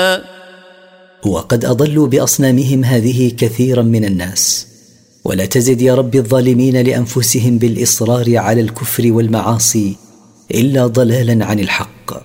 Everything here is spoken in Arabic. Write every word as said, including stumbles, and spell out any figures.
وقد أضلوا بأصنامهم هذه كثيرا من الناس، ولا تزد يا رب الظالمين لأنفسهم بالإصرار على الكفر والمعاصي إلا ضلالا عن الحق.